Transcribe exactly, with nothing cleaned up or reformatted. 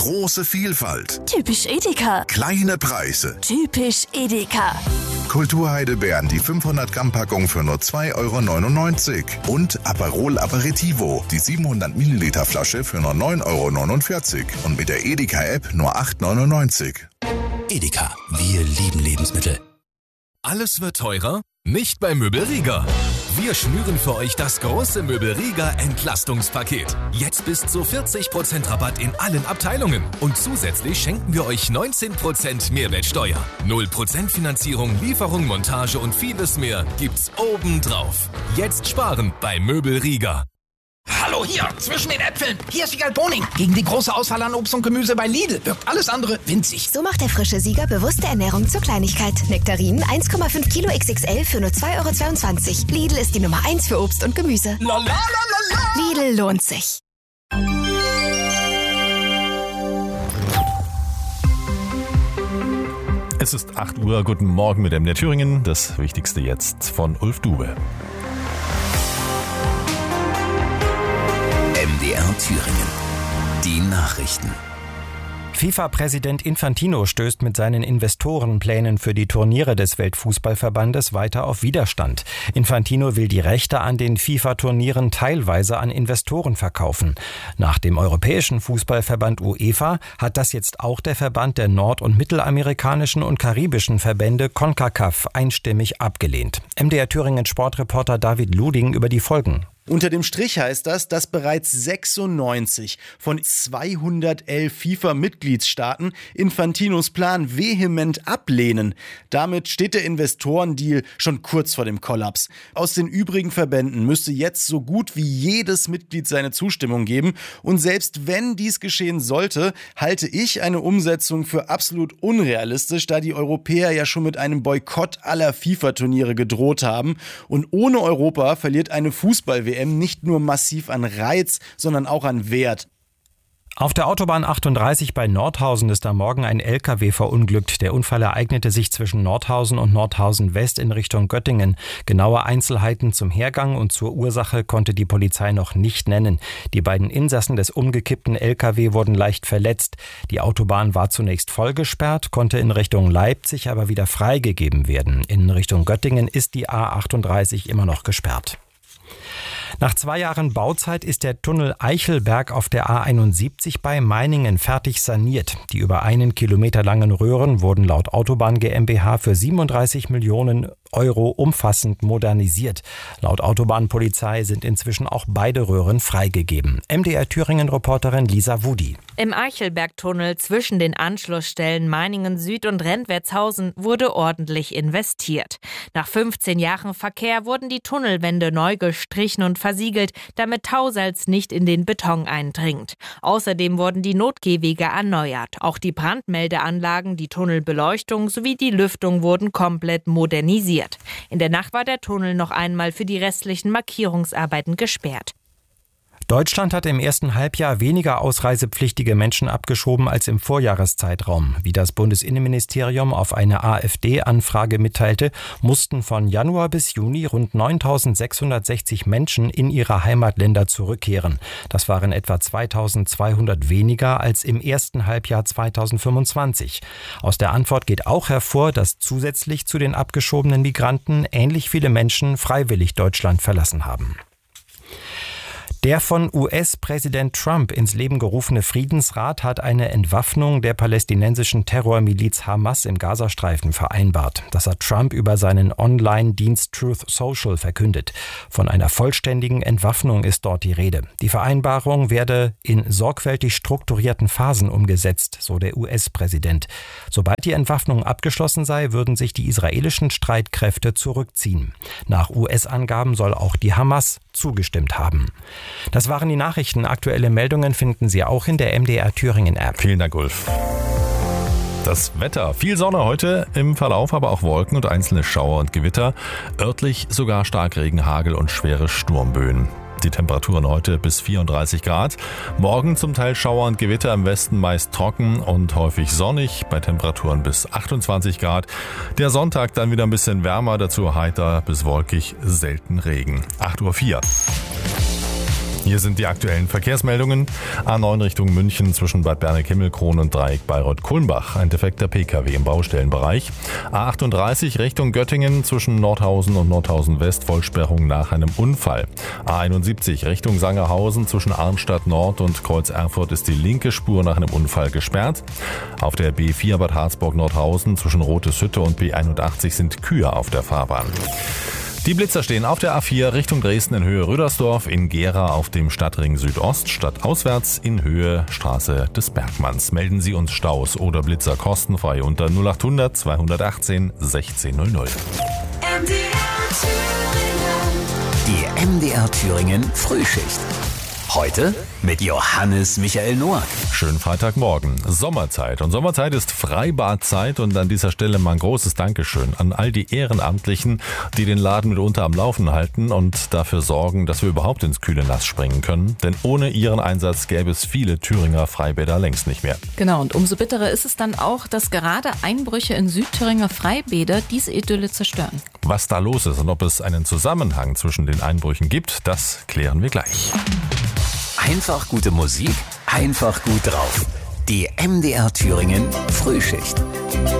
Große Vielfalt. Typisch Edeka. Kleine Preise. Typisch Edeka. Kulturheidelbeeren, die fünfhundert Gramm Packung für nur zwei Euro neunundneunzig. Und Aperol Aperitivo, die siebenhundert Milliliter Flasche für nur neun Euro neunundvierzig. Und mit der Edeka-App nur acht Euro neunundneunzig. Edeka, wir lieben Lebensmittel. Alles wird teurer? Nicht bei Möbel Rieger. Wir schnüren für euch das große Möbel Rieger Entlastungspaket. Jetzt bis zu vierzig Prozent Rabatt in allen Abteilungen. Und zusätzlich schenken wir euch neunzehn Prozent Mehrwertsteuer. null Prozent Finanzierung, Lieferung, Montage und vieles mehr gibt's obendrauf. Jetzt sparen bei Möbel Rieger. Hallo, hier, zwischen den Äpfeln. Hier ist Wiegald Boning. Gegen die große Auswahl an Obst und Gemüse bei Lidl wirkt alles andere winzig. So macht der frische Sieger bewusste Ernährung zur Kleinigkeit. Nektarinen eins Komma fünf Kilo X X L für nur zwei Euro zweiundzwanzig. Lidl ist die Nummer eins für Obst und Gemüse. La, la, la, la, la. Lidl lohnt sich. Es ist acht Uhr. Guten Morgen mit M D R Thüringen. Das Wichtigste jetzt von Ulf Dube. M D R Thüringen. Die Nachrichten. FIFA-Präsident Infantino stößt mit seinen Investorenplänen für die Turniere des Weltfußballverbandes weiter auf Widerstand. Infantino will die Rechte an den FIFA-Turnieren teilweise an Investoren verkaufen. Nach dem Europäischen Fußballverband UEFA hat das jetzt auch der Verband der nord- und mittelamerikanischen und karibischen Verbände CONCACAF einstimmig abgelehnt. M D R Thüringen Sportreporter David Luding über die Folgen. Unter dem Strich heißt das, dass bereits sechsundneunzig von zweihundertelf FIFA-Mitgliedstaaten Infantinos Plan vehement ablehnen. Damit steht der Investorendeal schon kurz vor dem Kollaps. Aus den übrigen Verbänden müsste jetzt so gut wie jedes Mitglied seine Zustimmung geben. Und selbst wenn dies geschehen sollte, halte ich eine Umsetzung für absolut unrealistisch, da die Europäer ja schon mit einem Boykott aller FIFA-Turniere gedroht haben. Und ohne Europa verliert eine Fußball-W M nicht nur massiv an Reiz, sondern auch an Wert. Auf der Autobahn achtunddreißig bei Nordhausen ist am Morgen ein L K W verunglückt. Der Unfall ereignete sich zwischen Nordhausen und Nordhausen West in Richtung Göttingen. Genaue Einzelheiten zum Hergang und zur Ursache konnte die Polizei noch nicht nennen. Die beiden Insassen des umgekippten L K W wurden leicht verletzt. Die Autobahn war zunächst vollgesperrt, konnte in Richtung Leipzig aber wieder freigegeben werden. In Richtung Göttingen ist die A achtunddreißig immer noch gesperrt. Nach zwei Jahren Bauzeit ist der Tunnel Eichelberg auf der A einundsiebzig bei Meiningen fertig saniert. Die über einen Kilometer langen Röhren wurden laut Autobahn GmbH für siebenunddreißig Millionen Euro umfassend modernisiert. Laut Autobahnpolizei sind inzwischen auch beide Röhren freigegeben. M D R Thüringen-Reporterin Lisa Wudi. Im Eichelbergtunnel zwischen den Anschlussstellen Meiningen Süd und Rentwertshausen wurde ordentlich investiert. Nach fünfzehn Jahren Verkehr wurden die Tunnelwände neu gestrichen und versiegelt, damit Tausalz nicht in den Beton eindringt. Außerdem wurden die Notgehwege erneuert. Auch die Brandmeldeanlagen, die Tunnelbeleuchtung sowie die Lüftung wurden komplett modernisiert. In der Nacht war der Tunnel noch einmal für die restlichen Markierungsarbeiten gesperrt. Deutschland hat im ersten Halbjahr weniger ausreisepflichtige Menschen abgeschoben als im Vorjahreszeitraum. Wie das Bundesinnenministerium auf eine AfD-Anfrage mitteilte, mussten von Januar bis Juni rund neuntausendsechshundertsechzig Menschen in ihre Heimatländer zurückkehren. Das waren etwa zweitausendzweihundert weniger als im ersten Halbjahr zweitausendfünfundzwanzig. Aus der Antwort geht auch hervor, dass zusätzlich zu den abgeschobenen Migranten ähnlich viele Menschen freiwillig Deutschland verlassen haben. Der von U S-Präsident Trump ins Leben gerufene Friedensrat hat eine Entwaffnung der palästinensischen Terrormiliz Hamas im Gazastreifen vereinbart. Das hat Trump über seinen Online-Dienst Truth Social verkündet. Von einer vollständigen Entwaffnung ist dort die Rede. Die Vereinbarung werde in sorgfältig strukturierten Phasen umgesetzt, so der U S-Präsident. Sobald die Entwaffnung abgeschlossen sei, würden sich die israelischen Streitkräfte zurückziehen. Nach U S-Angaben soll auch die Hamas zugestimmt haben. Das waren die Nachrichten. Aktuelle Meldungen finden Sie auch in der M D R Thüringen App. Vielen Dank, Ulf. Das Wetter. Viel Sonne heute im Verlauf, aber auch Wolken und einzelne Schauer und Gewitter. Örtlich sogar Starkregen, Hagel und schwere Sturmböen. Die Temperaturen heute bis vierunddreißig Grad. Morgen zum Teil Schauer und Gewitter, im Westen meist trocken und häufig sonnig bei Temperaturen bis achtundzwanzig Grad. Der Sonntag dann wieder ein bisschen wärmer, dazu heiter bis wolkig, selten Regen. acht Uhr vier. Hier sind die aktuellen Verkehrsmeldungen. A neun Richtung München zwischen Bad Berneck-Himmelkron und Dreieck Bayreuth-Kulmbach. Ein defekter Pkw im Baustellenbereich. A achtunddreißig Richtung Göttingen zwischen Nordhausen und Nordhausen West. Vollsperrung nach einem Unfall. A einundsiebzig Richtung Sangerhausen zwischen Arnstadt Nord und Kreuz Erfurt ist die linke Spur nach einem Unfall gesperrt. Auf der B vier Bad Harzburg-Nordhausen zwischen Roteshütte und B einundachtzig sind Kühe auf der Fahrbahn. Die Blitzer stehen auf der A vier Richtung Dresden in Höhe Rüdersdorf, in Gera auf dem Stadtring Südost, stadtauswärts in Höhe Straße des Bergmanns. Melden Sie uns Staus oder Blitzer kostenfrei unter null achthundert zweihundertachtzehn sechzehn null null. Die M D R Thüringen Frühschicht. Heute mit Johannes Michael Noack. Schönen Freitagmorgen. Sommerzeit. Und Sommerzeit ist Freibadzeit. Und an dieser Stelle mal ein großes Dankeschön an all die Ehrenamtlichen, die den Laden mitunter am Laufen halten und dafür sorgen, dass wir überhaupt ins kühle Nass springen können. Denn ohne ihren Einsatz gäbe es viele Thüringer Freibäder längst nicht mehr. Genau, und umso bitterer ist es dann auch, dass gerade Einbrüche in Südthüringer Freibäder diese Idylle zerstören. Was da los ist und ob es einen Zusammenhang zwischen den Einbrüchen gibt, das klären wir gleich. Einfach gute Musik, einfach gut drauf. Die M D R Thüringen Frühschicht.